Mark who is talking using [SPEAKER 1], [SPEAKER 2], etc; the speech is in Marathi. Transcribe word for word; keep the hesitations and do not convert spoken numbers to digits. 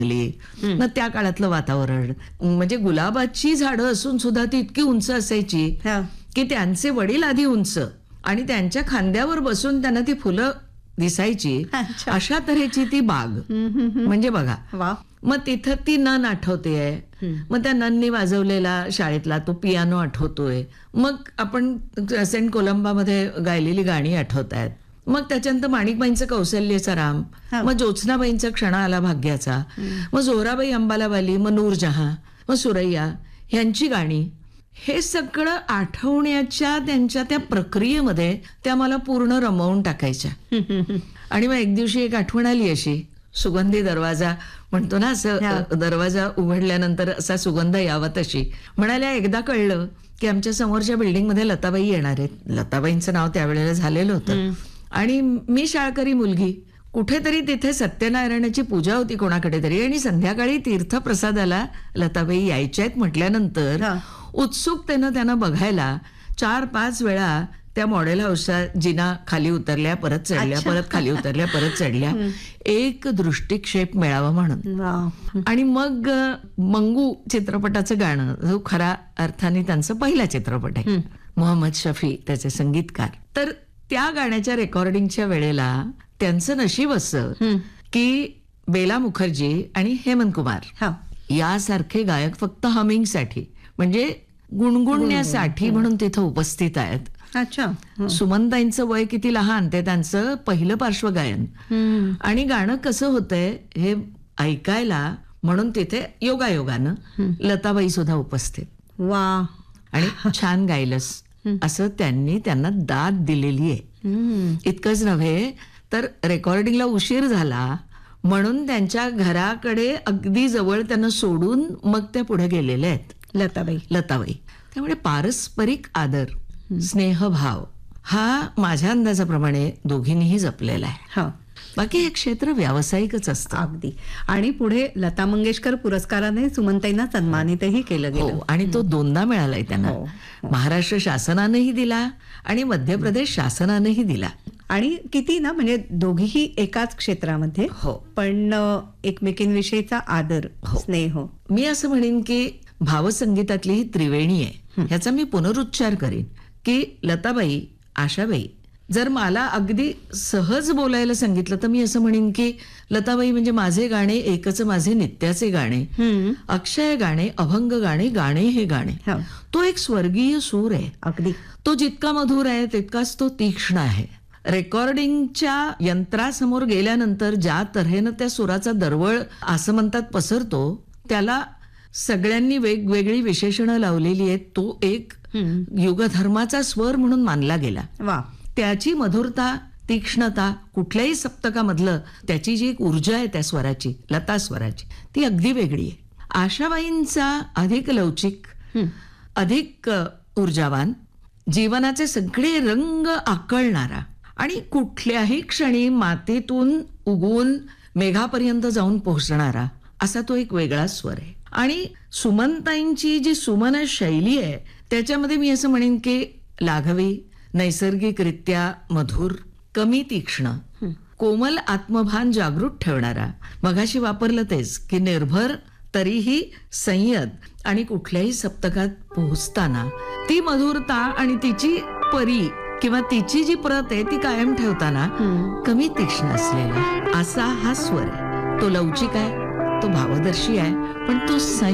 [SPEAKER 1] मग त्या काळातलं वातावरण म्हणजे गुलाबाची झाडं असून सुद्धा ती इतकी उंच असायची की त्यांचे वडील आधी उंच आणि त्यांच्या खांद्यावर बसून त्यांना ती फुलं दिसायची. अशा तऱ्हेची ती बाग म्हणजे बघा. मग तिथं ती नन आठवतेय. मग त्या नननी वाजवलेला शाळेतला तो पियानो आठवतोय. मग आपण सेंट कोलंबामध्ये गायलेली गाणी आठवत आहेत. मग त्याच्यानंतर माणिकबाईंचं कौशल्याचा राम, मग ज्योत्स्नाबाईंचा क्षणा आला भाग्याचा, मग जोराबाई अंबालावाली, मग नूरजहां, मग सुरैया ह्यांची गाणी. हे सगळं आठवण्याच्या त्यांच्या त्या प्रक्रियेमध्ये त्या मला पूर्ण रमवून टाकायच्या. आणि मग एक दिवशी एक आठवण आली अशी, सुगंधी दरवाजा म्हणतो ना, असं दरवाजा उघडल्यानंतर असा सुगंध यावा तशी. म्हणाल्या एकदा कळलं की आमच्या समोरच्या बिल्डिंगमध्ये लताबाई येणार आहेत. लताबाईंचं नाव त्यावेळेला झालेलं होतं. आणि मी शाळकरी मुलगी, कुठेतरी तिथे सत्यनारायणाची पूजा होती कोणाकडे तरी, आणि संध्याकाळी तीर्थप्रसादाला लताबाई यायच्या आहेत म्हटल्यानंतर उत्सुकतेनं त्यांना बघायला चार पाच वेळा त्या मॉडेल हाऊसच्या जिना खाली उतरल्या, परत चढल्या, परत खाली उतरल्या, परत चढल्या, एक दृष्टिक्षेप मिळावा म्हणून. आणि मग मंगू चित्रपटाचं गाणं, जो खऱ्या अर्थाने त्यांचा पहिला चित्रपट आहे, मोहम्मद शफी त्याचे संगीतकार. तर त्या गाण्याच्या रेकॉर्डिंगच्या वेळेला त्यांचं नशीब असं की बेला मुखर्जी आणि हेमंत कुमार यासारखे गायक फक्त हमिंगसाठी म्हणजे गुणगुणण्यासाठी म्हणून तिथं उपस्थित आहेत. अच्छा. सुमनताईंचं वय किती लहान, ते त्यांचं पहिलं पार्श्वगायन. आणि गाणं कसं होतंय हे ऐकायला म्हणून तिथे योगायोगानं लताबाई सुद्धा उपस्थित. वा. आणि छान गायलस असं त्यांनी त्यांना दाद दिलेली आहे. इतकंच नव्हे तर रेकॉर्डिंगला उशीर झाला म्हणून त्यांच्या घराकडे अगदी जवळ त्यांना सोडून मग त्या पुढे गेलेल्या आहेत लताबाई लताबाई त्यामुळे पारस्परिक आदर, स्नेहभाव हा माझ्या अंदाजाप्रमाणे दोघींनीही जपलेला आहे. बाकी हे क्षेत्र व्यावसायिकच असतं
[SPEAKER 2] अगदी. आणि पुढे लता मंगेशकर पुरस्काराने सुमनताईंना सन्मानितही केलं गेलं.
[SPEAKER 1] आणि तो दोनदा मिळालाय त्यांना. महाराष्ट्र शासनानेही दिला आणि मध्य प्रदेश शासनानेही दिला.
[SPEAKER 2] आणि किती ना, म्हणजे दोघीही एकाच क्षेत्रामध्ये, पण एकमेकींविषयीचा आदर, स्नेह.
[SPEAKER 1] मी असं म्हणेन की भावसंगीतातली ही त्रिवेणी आहे. ह्याचा मी पुनरुच्चार करीन की लताबाई, आशाबाई. जर मला अगदी सहज बोलायला सांगितलं तर मी असं म्हणेन की लताबाई म्हणजे माझे गाणे एकच माझे नित्याचे गाणे, अक्षय गाणे, अभंग गाणे, गाणे हे गाणे. तो एक स्वर्गीय सूर आहे.
[SPEAKER 2] अगदी.
[SPEAKER 1] तो जितका मधुर आहे तितकाच तो तीक्ष्ण आहे. रेकॉर्डिंगच्या यंत्रासमोर गेल्यानंतर ज्या तऱ्हेनं त्या सुराचा दरवळ असं म्हणतात पसरतो, त्याला सगळ्यांनी वेगवेगळी विशेषणं लावलेली आहेत. तो एक युगधर्माचा स्वर म्हणून मानला गेला.
[SPEAKER 2] वा.
[SPEAKER 1] त्याची मधुरता, तीक्ष्णता, कुठल्याही सप्तकामधलं त्याची जी एक ऊर्जा आहे त्या स्वराची, लता स्वराची, ती अगदी वेगळी आहे. आशाबाईंचा अधिक लवचिक, अधिक ऊर्जावान, जीवनाचे सगळे रंग आकळणारा आणि कुठल्याही क्षणी मातीतून उगवून मेघापर्यंत जाऊन पोहोचणारा असा तो एक वेगळा स्वर आहे. आणि सुमनताईंची जी सुमन शैली आहे त्याच्यामध्ये मी असं म्हणेन की लाघवी, नैसर्गिकरित्या मधुर, कमी तीक्ष्ण, कोमल आत्मभान जागृत ठेवणारा. मगाशी वापरलं तेच की निर्भर तरीही संयत, आणि कुठल्याही सप्तकात पोहोचताना ती मधुरता आणि तिची परी किंवा तिची जी प्रत आहे ती कायम ठेवताना कमी तीक्ष्ण असलेला असा हा स्वर आहे. तो लवचिक आहे, तो भावदर्शी आहे, पण तो